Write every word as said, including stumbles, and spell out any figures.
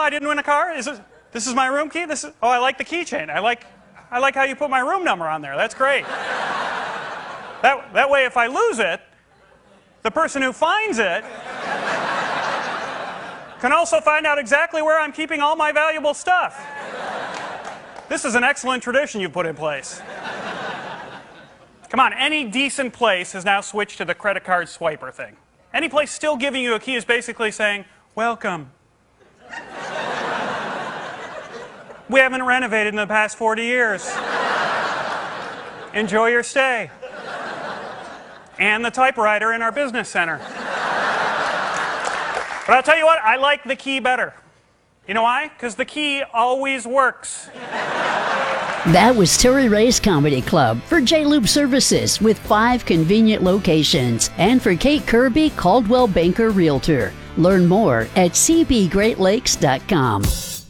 I didn't win a car? Is it, this is my room key? This is, oh, I like the keychain. I like, I like how you put my room number on there. That's great. That, that way, if I lose it, the person who finds it can also find out exactly where I'm keeping all my valuable stuff. This is an excellent tradition you've put in place. Come on, any decent place has now switched to the credit card swiper thing. Any place still giving you a key is basically saying, welcome. We haven't renovated in the past forty years. Enjoy your stay. And the typewriter in our business center. But I'll tell you what, I like the key better. You know why? Because the key always works. That was Terry Ray's Comedy Club for J-Lube Services with five convenient locations. And for Kate Kirby, Caldwell Banker Realtor. Learn more at c b great lakes dot com.